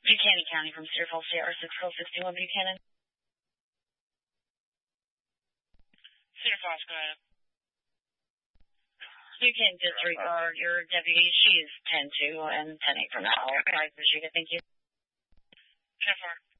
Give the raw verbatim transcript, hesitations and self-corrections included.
Buchanan County from Cedar Falls State, R six twelve sixty-one, Buchanan. Cedar Falls, go ahead. Buchanan, disregard your deputy. She is ten two and ten eight from now. Five, Michigan, thank you. ten four.